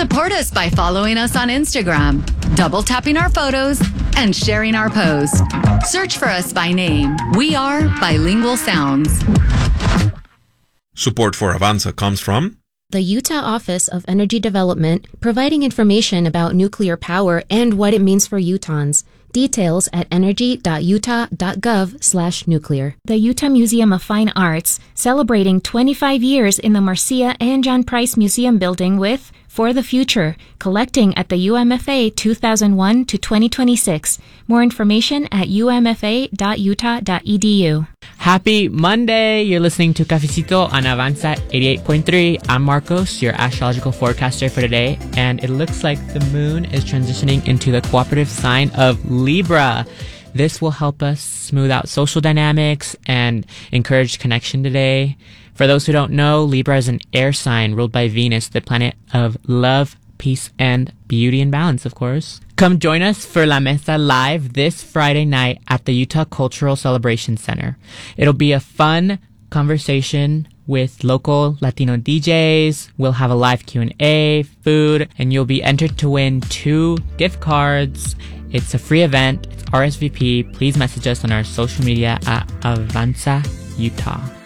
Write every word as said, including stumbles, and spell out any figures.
Support us by following us on Instagram, double tapping our photos, and sharing our post. Search for us by name. We are Bilingual Sounds. Support for Avanza comes from the Utah Office of Energy Development, providing information about nuclear power and what it means for Utahns. Details at energy.utah.gov slash nuclear. The Utah Museum of Fine Arts, celebrating twenty-five years in the Marcia and John Price Museum building with For the Future, collecting at the U M F A two thousand one to twenty twenty-six. More information at u m f a dot utah dot e d u. Happy Monday! You're listening to Cafecito on Avanza eighty-eight point three. I'm Marcos, your astrological forecaster for today, and it looks like the moon is transitioning into the cooperative sign of Libra. This will help us smooth out social dynamics and encourage connection today. For those who don't know, Libra is an air sign ruled by Venus, the planet of love, peace, and beauty and balance, of course. Come join us for La Mesa Live this Friday night at the Utah Cultural Celebration Center. It'll be a fun conversation with local Latino D Js. We'll have a live Q and A, food, and you'll be entered to win two gift cards. It's a free event. It's R S V P. Please message us on our social media at Avanza Utah.